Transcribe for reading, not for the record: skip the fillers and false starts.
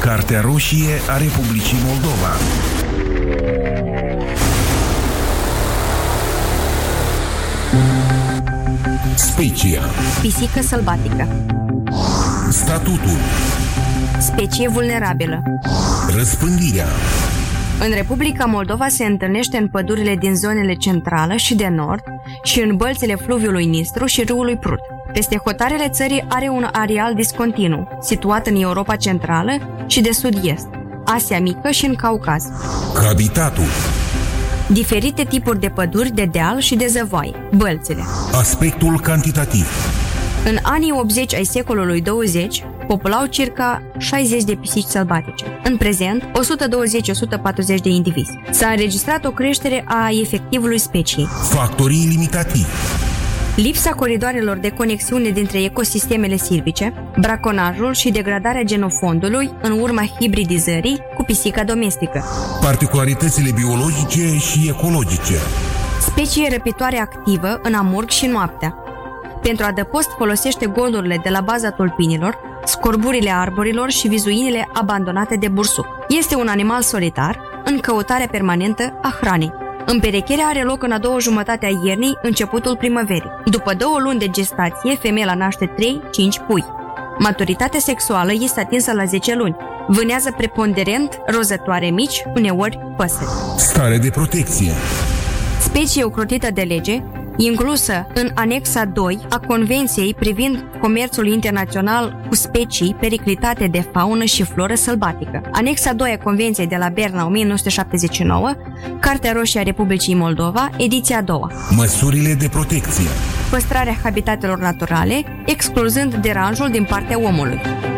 Cartea roșie a Republicii Moldova. Specia. Pisică sălbatică. Statutul. Specie vulnerabilă. Răspândirea. În Republica Moldova se întâlnește în pădurile din zonele centrală și de nord și în bălțile fluviului Nistru și râului Prut. Peste hotarele țării are un areal discontinu, situat în Europa Centrală și de sud-est, Asia Mică și în Caucaz. Habitatul. Diferite tipuri de păduri de deal și de zăvoaie, bălțile. Aspectul cantitativ. În anii 80 ai secolului 20, populau circa 60 de pisici sălbatice. În prezent, 120-140 de indivizi. S-a înregistrat o creștere a efectivului speciei. Factorii limitativi. Lipsa coridoarelor de conexiune dintre ecosistemele silvice, braconajul și degradarea genofondului în urma hibridizării cu pisica domestică. Particularitățile biologice și ecologice. Specie răpitoare activă în amurg și noaptea. Pentru adăpost folosește golurile de la baza tulpinilor, scorburile arborilor și vizuinile abandonate de bursuc. Este un animal solitar în căutarea permanentă a hranei. Împerecherea are loc în a doua jumătate a iernii, începutul primăverii. După 2 luni de gestație, femeia naște 3-5 pui. Maturitatea sexuală este atinsă la 10 luni. Vânează preponderent rozătoare mici, uneori păsări. Stare de protecție. Specie ocrotită de lege, inclusă în anexa 2 a Convenției privind comerțul internațional cu specii periclitate de faună și floră sălbatică. Anexa 2 a Convenției de la Berna 1979, Cartea roșie a Republicii Moldova, ediția a doua. Măsurile de protecție. Păstrarea habitatelor naturale, excluzând deranjul din partea omului.